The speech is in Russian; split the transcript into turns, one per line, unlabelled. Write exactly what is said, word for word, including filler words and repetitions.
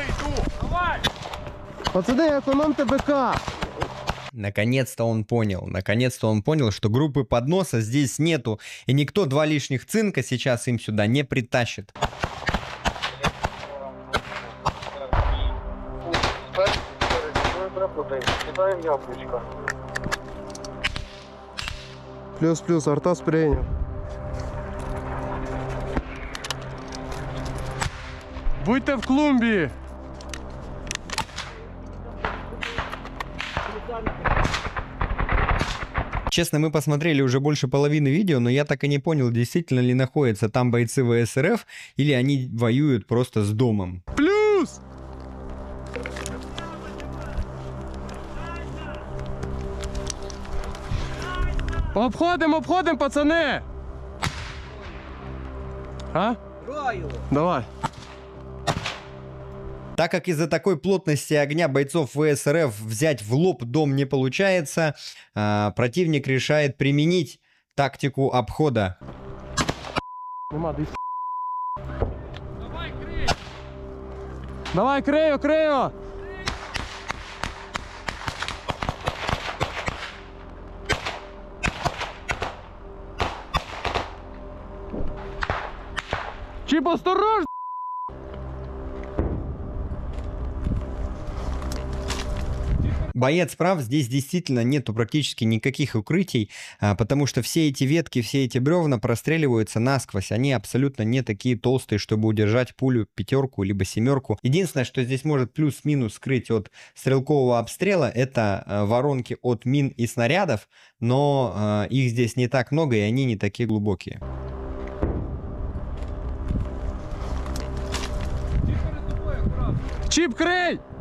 Пацаны, экономьте БК.
Наконец-то он понял, наконец-то он понял, что группы подноса здесь нету, и никто два лишних цинка сейчас им сюда не притащит.
Плюс-плюс, Артас принял. Будьте в клумбе.
Честно, мы посмотрели уже больше половины видео, но я так и не понял, действительно ли находятся там бойцы ВСРФ, или они воюют просто с домом.
Плюс! Обходим, обходим, пацаны! А? Давай.
Так как из-за такой плотности огня бойцов ВСРФ взять в лоб дом не получается, э, противник решает применить тактику обхода.
Давай, крею, крею! Чип, осторожно!
Боец прав, здесь действительно нету практически никаких укрытий, потому что все эти ветки, все эти бревна простреливаются насквозь. Они абсолютно не такие толстые, чтобы удержать пулю пятерку либо семерку. Единственное, что здесь может плюс-минус скрыть от стрелкового обстрела, это воронки от мин и снарядов, но их здесь не так много и они не такие глубокие.
Чип, крей!